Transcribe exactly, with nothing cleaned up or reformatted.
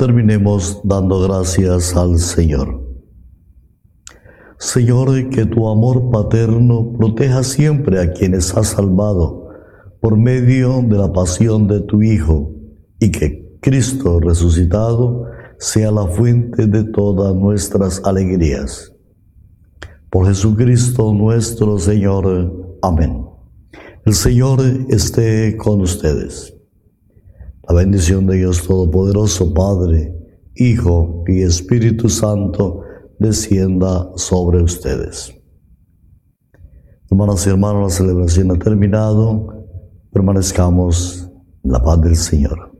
Terminemos dando gracias al Señor. Señor, que tu amor paterno proteja siempre a quienes has salvado por medio de la pasión de tu Hijo, y que Cristo resucitado sea la fuente de todas nuestras alegrías. Por Jesucristo nuestro Señor. Amén. El Señor esté con ustedes. La bendición de Dios Todopoderoso, Padre, Hijo y Espíritu Santo, descienda sobre ustedes. Hermanas y hermanos, la celebración ha terminado. Permanezcamos en la paz del Señor.